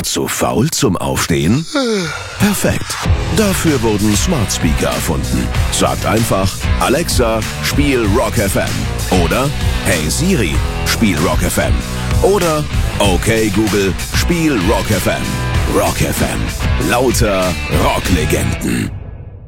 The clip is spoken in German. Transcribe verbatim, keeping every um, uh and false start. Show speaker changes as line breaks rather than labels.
Zu faul zum Aufstehen? Perfekt. Dafür wurden Smart Speaker erfunden. Sagt einfach, Alexa, spiel Rock F M. Oder, hey Siri, spiel Rock F M. Oder, okay Google, spiel Rock F M. Rock F M. Lauter Rocklegenden.